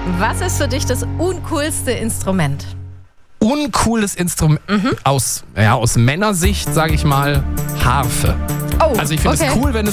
Was ist für dich das uncoolste Instrument? Uncooles Instrument aus Männersicht, sage ich mal, Harfe. Oh, Also ich finde es okay. cool, wenn